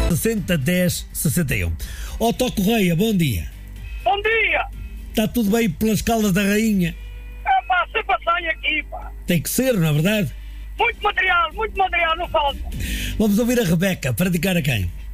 60 10 61. Otto Correia, bom dia. Bom dia! Está tudo bem pelas Caldas da Rainha? É pá, sempre sai aqui, pá. Tem que ser, não é verdade? Muito material, não falta. Vamos ouvir a Rebeca, para dedicar a quem?